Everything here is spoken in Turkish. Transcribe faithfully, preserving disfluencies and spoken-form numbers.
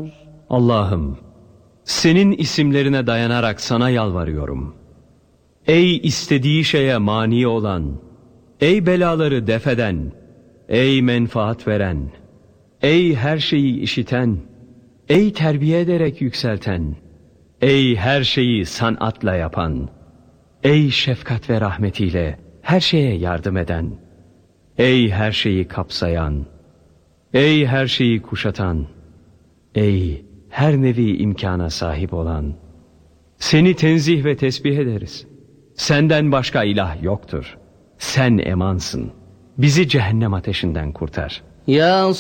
Allah'ım, senin isimlerine dayanarak sana yalvarıyorum. Ey istediği şeye mani olan, ey belaları defeden, ey menfaat veren, ey her şeyi işiten, ey terbiye ederek yükselten, ey her şeyi sanatla yapan, ey şefkat ve rahmetiyle her şeye yardım eden, ey her şeyi kapsayan, ey her şeyi kuşatan, ey her nevi imkana sahip olan, seni tenzih ve tesbih ederiz. Senden başka ilah yoktur. Sen emansın. Bizi cehennem ateşinden kurtar. Ya